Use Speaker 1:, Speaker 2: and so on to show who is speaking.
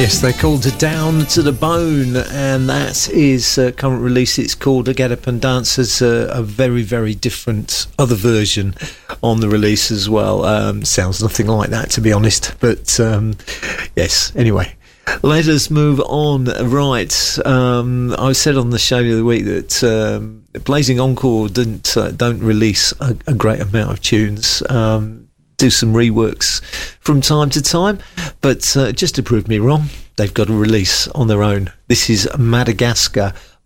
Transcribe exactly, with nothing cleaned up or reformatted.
Speaker 1: Yes, they're called Down to the Bone, and that is uh, current release. It's called Get Up and Dance. There's a, a very, very different other version on the release as well. Um, sounds nothing like that, to be honest. But um, yes, anyway. Let us move on. Right, um, I said on the show the other week that um, Blazing Encore didn't uh, don't release a, a great amount of tunes. Um, do some reworks from time to time, but uh, just to prove me wrong, they've got a release on their own. This is Madagascar,